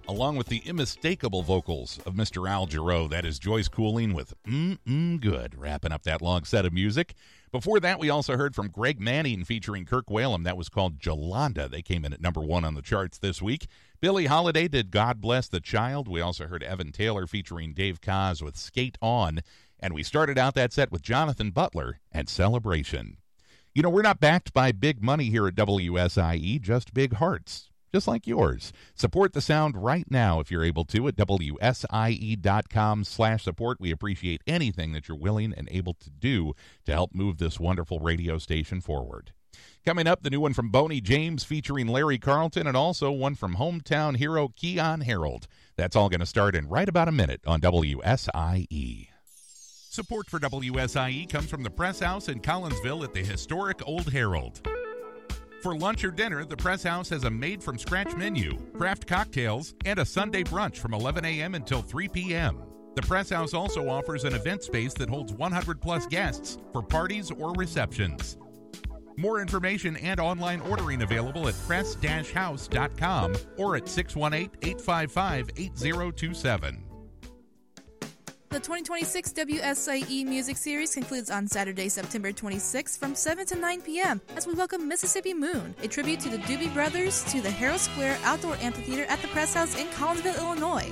along with the unmistakable vocals of Mr. Al Jarreau. That is Joyce Cooling with Good, wrapping up that long set of music. Before that, we also heard from Greg Manning featuring Kirk Whalum. That was called Jolanda. They came in at number 1 on the charts this week. Billie Holiday did God Bless the Child. We also heard Evan Taylor featuring Dave Koz with Skate On. And we started out that set with Jonathan Butler and Celebration. You know, we're not backed by big money here at WSIE, just big hearts, just like yours. Support the sound right now if you're able to at WSIE.com/support. We appreciate anything that you're willing and able to do to help move this wonderful radio station forward. Coming up, the new one from Boney James featuring Larry Carlton, and also one from hometown hero Keon Harold. That's all going to start in right about a minute on WSIE. Support for WSIE comes from the Press House in Collinsville at the historic Old Herald. For lunch or dinner, the Press House has a made-from-scratch menu, craft cocktails, and a Sunday brunch from 11 a.m. until 3 p.m. The Press House also offers an event space that holds 100-plus guests for parties or receptions. More information and online ordering available at press-house.com or at 618-855-8027. The 2026 WSIE Music Series concludes on Saturday, September 26th from 7 to 9 p.m. as we welcome Mississippi Moon, a tribute to the Doobie Brothers, to the Harrow Square Outdoor Amphitheater at the Press House in Collinsville, Illinois.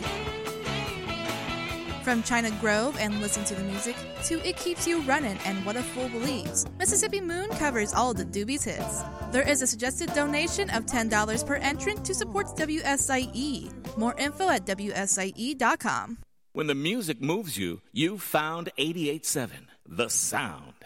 From China Grove and Listen to the Music to It Keeps You Runnin' and What a Fool Believes, Mississippi Moon covers all of the Doobies hits. There is a suggested donation of $10 per entrant to support WSIE. More info at WSIE.com. When the music moves you, you found 88.7, The Sound.